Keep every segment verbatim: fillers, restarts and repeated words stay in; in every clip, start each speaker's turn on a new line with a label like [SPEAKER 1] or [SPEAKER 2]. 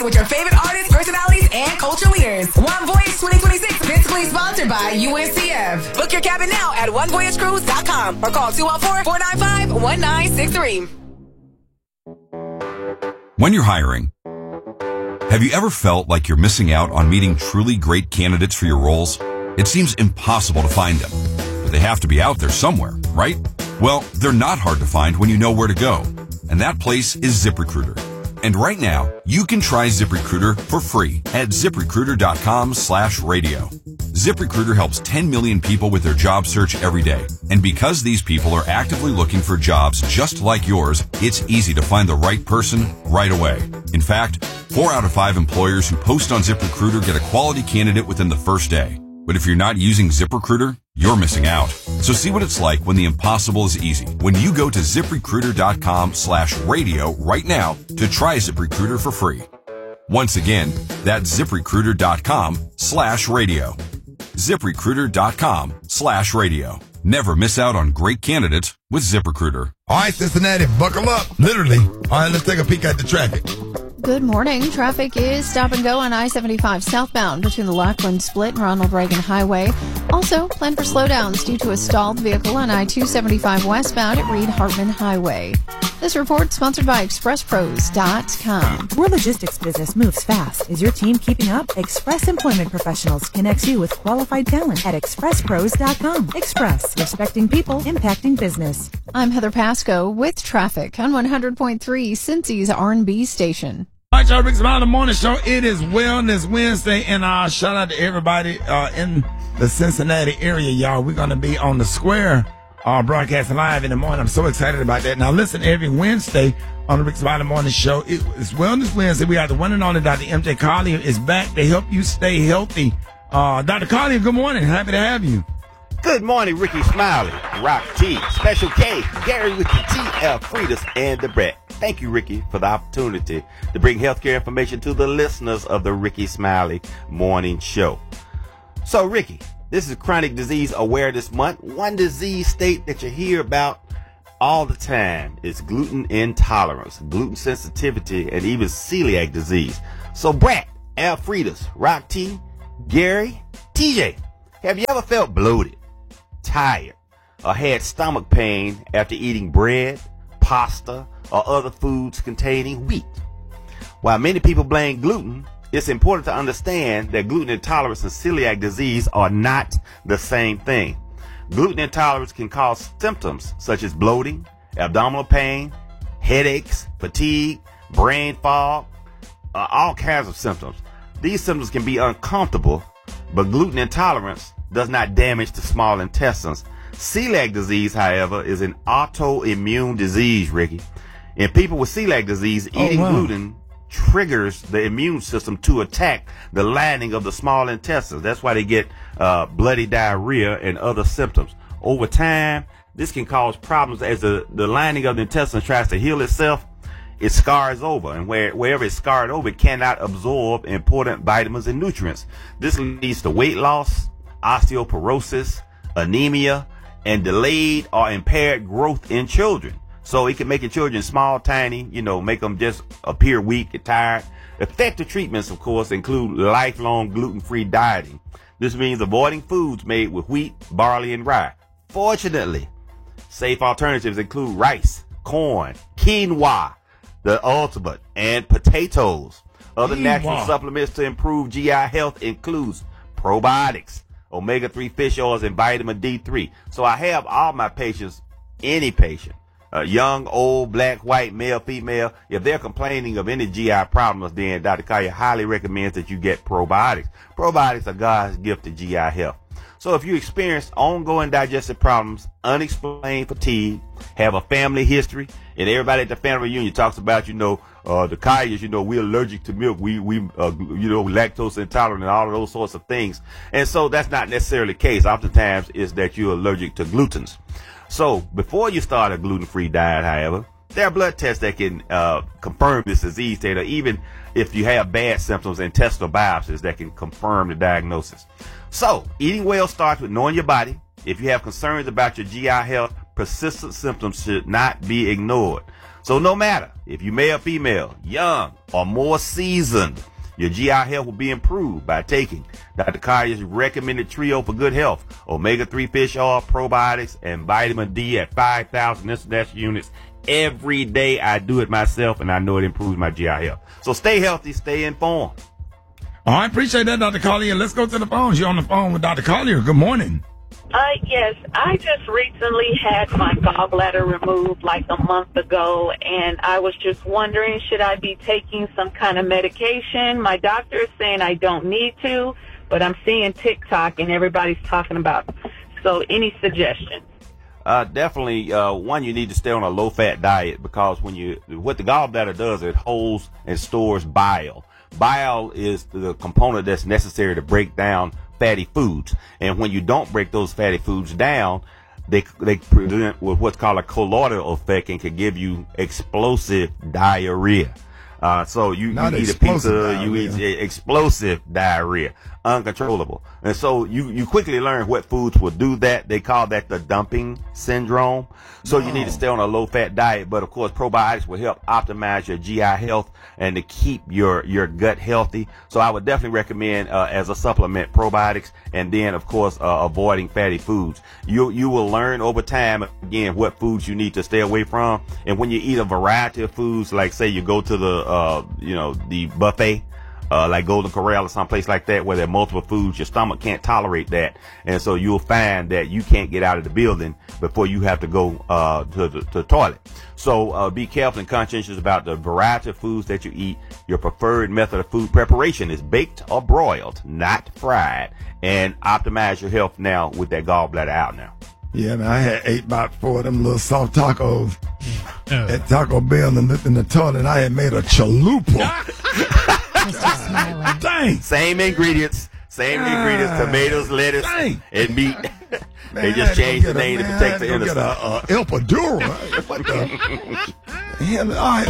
[SPEAKER 1] with your favorite artists, personalities, and culture leaders. One Voyage twenty twenty-six, physically sponsored by U N C F. Book your cabin now at one voyage cruise dot com or call two one four, four nine five, one nine six three.
[SPEAKER 2] When you're hiring, have you ever felt like you're missing out on meeting truly great candidates for your roles? It seems impossible to find them, but they have to be out there somewhere, right? Well, they're not hard to find when you know where to go, and that place is ZipRecruiter. And right now, you can try ZipRecruiter for free at ZipRecruiter.com slash radio. ZipRecruiter helps ten million people with their job search every day. And because these people are actively looking for jobs just like yours, it's easy to find the right person right away. In fact, four out of five employers who post on ZipRecruiter get a quality candidate within the first day. But if you're not using ZipRecruiter, you're missing out. So see what it's like when the impossible is easy. When you go to ZipRecruiter.com slash radio right now to try ZipRecruiter for free. Once again, that's ZipRecruiter.com slash radio. ZipRecruiter.com slash radio. Never miss out on great candidates with ZipRecruiter.
[SPEAKER 3] All right, Cincinnati, buckle up. Literally. All right, let's take a peek at the traffic.
[SPEAKER 4] Good morning. Traffic is stop and go on I seventy-five southbound between the Lackland Split and Ronald Reagan Highway. Also, plan for slowdowns due to a stalled vehicle on I two seventy-five westbound at Reed Hartman Highway. This report sponsored by Express Pros dot com.
[SPEAKER 5] Your logistics business moves fast. Is your team keeping up? Express Employment Professionals connects you with qualified talent at Express Pros dot com. Express, respecting people, impacting business.
[SPEAKER 4] I'm Heather Pasco with traffic on one hundred point three Cincy's R and B station.
[SPEAKER 3] All right, y'all, Rick's About the Morning Show. It is Wellness Wednesday, and uh, shout out to everybody uh, in the Cincinnati area, y'all. We're going to be on the square uh, broadcasting live in the morning. I'm so excited about that. Now, listen, every Wednesday on the Rick's About the Morning Show, it, it's Wellness Wednesday. We got the one and only Doctor M J Collier is back to help you stay healthy. Uh, Doctor Collier, good morning. Happy to have you.
[SPEAKER 6] Good morning, Ricky Smiley, Rock T, Special K, Gary with the T L, Fridas, and the Brett. Thank you, Ricky, for the opportunity to bring healthcare information to the listeners of the Ricky Smiley Morning Show. So, Ricky, this is Chronic Disease Awareness Month. One disease state that you hear about all the time is gluten intolerance, gluten sensitivity, and even celiac disease. So, Brett, Al Fridas, Rock T, Gary, T J, have you ever felt bloated, tired, or had stomach pain after eating bread, pasta, or other foods containing wheat? While many people blame gluten, it's important to understand that gluten intolerance and celiac disease are not the same thing. Gluten intolerance can cause symptoms such as bloating, abdominal pain, headaches, fatigue, brain fog, uh, all kinds of symptoms. These symptoms can be uncomfortable, but gluten intolerance does not damage the small intestines. Celiac disease, however, is an autoimmune disease, Ricky. In people with celiac disease, eating oh, wow. gluten triggers the immune system to attack the lining of the small intestines. That's why they get uh, bloody diarrhea and other symptoms. Over time, this can cause problems as the, the lining of the intestines tries to heal itself. It scars over, and where, wherever it's scarred over, it cannot absorb important vitamins and nutrients. This leads to weight loss, osteoporosis, anemia, and delayed or impaired growth in children. So it can make your children small, tiny, you know, make them just appear weak and tired. Effective treatments, of course, include lifelong gluten-free dieting. This means avoiding foods made with wheat, barley, and rye. Fortunately, safe alternatives include rice, corn, quinoa, the ultimate, and potatoes. Other quinoa. Natural supplements to improve G I health includes probiotics, omega three fish oils, and vitamin D three. So I have all my patients, any patient, uh, young, old, black, white, male, female, if they're complaining of any G I problems, then Doctor Collier highly recommends that you get probiotics. Probiotics are God's gift to G I health. So if you experience ongoing digestive problems, unexplained fatigue, have a family history, and everybody at the family reunion talks about, you know, uh, the Colliers, you know, we're allergic to milk, we, we, uh, you know, lactose intolerant and all of those sorts of things. And so that's not necessarily the case. Oftentimes is that you're allergic to glutens. So before you start a gluten-free diet, however, there are blood tests that can uh, confirm this disease state, or even if you have bad symptoms, intestinal biopsies that can confirm the diagnosis. So eating well starts with knowing your body. If you have concerns about your G I health, persistent symptoms should not be ignored. So no matter if you're male, female, young, or more seasoned, your G I health will be improved by taking Doctor Collier's recommended trio for good health, omega three fish oil, probiotics, and vitamin D at five thousand international units every day. I do it myself, and I know it improves my G I health. So stay healthy, stay informed.
[SPEAKER 3] Oh, I appreciate that, Doctor Collier. Let's go to the phones. You're on the phone with Doctor Collier. Good morning.
[SPEAKER 7] Uh, yes, I just recently had my gallbladder removed like a month ago, and I was just wondering, should I be taking some kind of medication? My doctor is saying I don't need to, but I'm seeing TikTok and everybody's talking about it. So any suggestions?
[SPEAKER 6] Uh, definitely, uh, one, you need to stay on a low-fat diet because when you, what the gallbladder does, it holds and stores bile. Bile is the component that's necessary to break down fatty foods, and when you don't break those fatty foods down, they they present with what's called a colloidal effect and can give you explosive diarrhea. Uh, so you, you eat a pizza, diarrhea. You eat explosive diarrhea, uncontrollable. And so you, you quickly learn what foods will do that. They call that the dumping syndrome. So no. You need to stay on a low-fat diet. But, of course, probiotics will help optimize your G I health and to keep your, your gut healthy. So I would definitely recommend uh, as a supplement probiotics and then, of course, uh, avoiding fatty foods. You, you will learn over time, again, what foods you need to stay away from. And when you eat a variety of foods, like, say, you go to the Uh, you know, the buffet, uh, like Golden Corral or someplace like that, where there are multiple foods, your stomach can't tolerate that. And so you'll find that you can't get out of the building before you have to go, uh, to the, to the toilet. So, uh, be careful and conscientious about the variety of foods that you eat. Your preferred method of food preparation is baked or broiled, not fried, and optimize your health now with that gallbladder out now.
[SPEAKER 3] Yeah, man, I had ate about four of them little soft tacos oh. at Taco Bell and looked in the toilet, and I had made a chalupa. Dang.
[SPEAKER 6] Same ingredients, same ah. ingredients, tomatoes, lettuce, Dang. and meat. Man, they just changed the name a, to protect the innocent.
[SPEAKER 3] Get a, a epidural. What the hell? All right.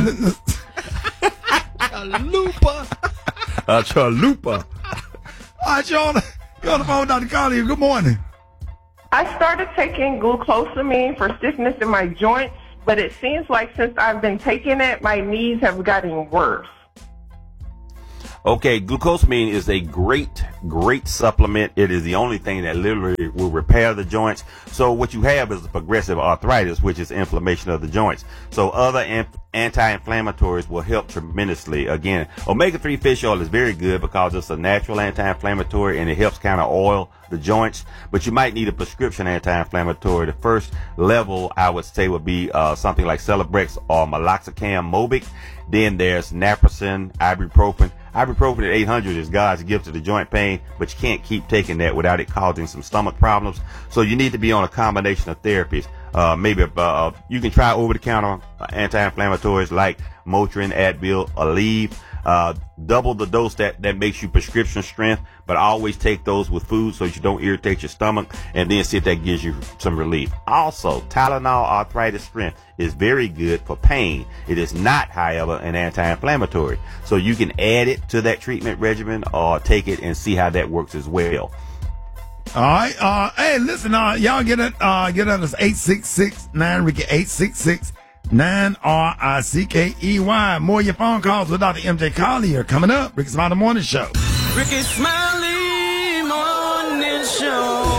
[SPEAKER 6] Chalupa. A chalupa.
[SPEAKER 3] All right, you're on, you're on the phone, Doctor Collier. Good morning.
[SPEAKER 8] I started taking glucosamine for stiffness in my joints, but it seems like since I've been taking it, my knees have gotten worse.
[SPEAKER 6] Okay, glucosamine is a great, great supplement. It is the only thing that literally will repair the joints. So what you have is a progressive arthritis, which is inflammation of the joints. So other amp- anti-inflammatories will help tremendously. Again, omega three fish oil is very good because it's a natural anti-inflammatory and it helps kind of oil the joints. But you might need a prescription anti-inflammatory. The first level, I would say, would be uh, something like Celebrex or Meloxicam Mobic. Then there's Naproxen, ibuprofen. Ibuprofen at eight hundred is God's gift to the joint pain, but you can't keep taking that without it causing some stomach problems. So you need to be on a combination of therapies. Uh, maybe uh, you can try over-the-counter anti-inflammatories like Motrin, Advil, Aleve. Uh, double the dose that, that makes you prescription strength, but always take those with food so you don't irritate your stomach, and then see if that gives you some relief. Also, Tylenol Arthritis Strength is very good for pain. It is not, however, an anti-inflammatory. So you can add it to that treatment regimen or take it and see how that works as well.
[SPEAKER 3] All right. Uh, hey, listen, uh, y'all get it, uh, get us eight six six nine Ricky, eight six six nine R I C K E Y. More of your phone calls with Doctor M J Collier coming up. Ricky Smiley Morning Show.
[SPEAKER 9] Ricky Smiley Morning Show.